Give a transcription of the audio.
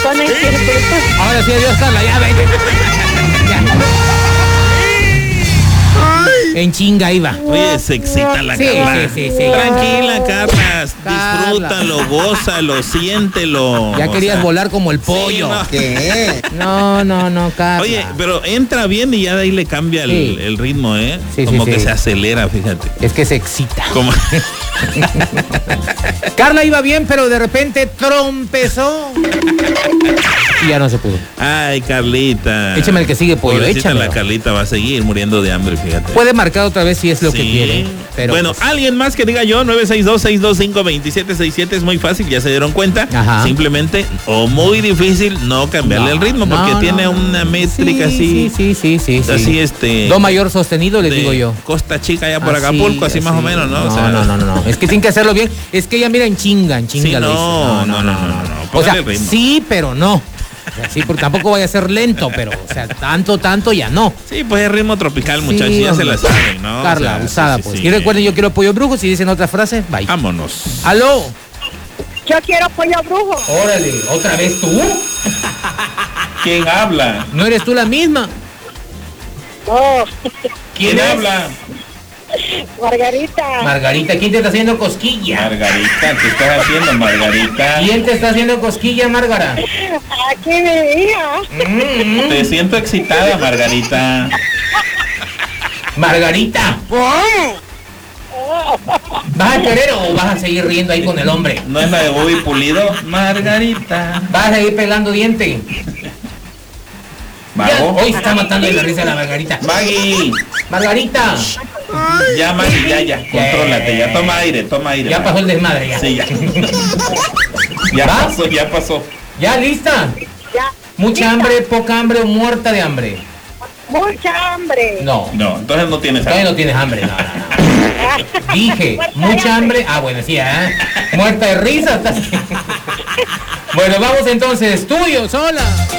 No es cierto. Ahora sí, adiós, Carla, ya vete. En chinga iba. Oye, se excita la Sí, Carla. sí. Tranquila, Carla. Carla. Disfrútalo, gózalo, siéntelo. Ya querías volar como el pollo. no. ¿Qué? No, Carla. Oye, pero entra bien y ya de ahí le cambia el ritmo, ¿eh? Sí, como sí, que sí. se acelera, fíjate. Es que se excita. Como... Carla iba bien, pero de repente trompezó. Y ya no se pudo. Ay, Carlita. Échame el que sigue, pollo, Pobrecita, échamelo. la Carlita va a seguir muriendo de hambre, fíjate. Puede marcar otra vez si es lo que Sí. quiere. Pero bueno, pues, alguien más que diga yo, 962-625-2767, es muy fácil, ya se dieron cuenta. Ajá. Simplemente, o muy difícil, no cambiarle el ritmo, porque tiene una métrica así. Sí. Así, Do mayor sostenido, les de digo yo. Costa Chica, allá por Acapulco, así más o menos, ¿no? No, O sea, no. Es que tienen que hacerlo bien. Es que ella mira en chinga Sí, lo no. dice. O Póngale sea, el ritmo. sí, pero no. O sea, sí, porque tampoco vaya a ser lento, pero, o sea, tanto ya no. Sí, pues es ritmo tropical, muchachos, Sí, ya se hombre. la saben, ¿no? Carla, O sea, abusada, sí, pues. sí. Y recuerden, yo quiero pollo brujo. Si dicen otra frase, bye. Vámonos. ¡Aló! Yo quiero pollo brujo. Órale, ¿otra vez tú? ¿Quién habla? ¿No eres tú la misma? No, ¿Quién habla? Margarita. Margarita, ¿quién te está haciendo cosquilla? Margarita, ¿qué estás haciendo, Margarita? ¿Quién te está haciendo cosquilla, Márgara? Aquí mi hija. Te siento excitada, Margarita. Margarita, ¿vas a querer o vas a seguir riendo ahí con el hombre? ¿No es la de Bobby Pulido? Margarita. ¿Vas a seguir pelando diente? Ya, ¿Mago? hoy se está matando de la risa la Margarita. Maggie. Margarita, Ya, Maggie, ya. Contrólate, ya. Toma aire. ya pasó el desmadre, ya. Sí, ya. Ya ¿Va? pasó. ¿Ya lista? Ya. ¿Mucha Lista. hambre, poca hambre o muerta de hambre? Mucha hambre. No, No, entonces no tienes todavía hambre. no tienes hambre, no. Dije, mucha hambre. Ah, bueno, sí, ¿eh? Muerta de risa. Bueno, vamos entonces, tuyo, sola.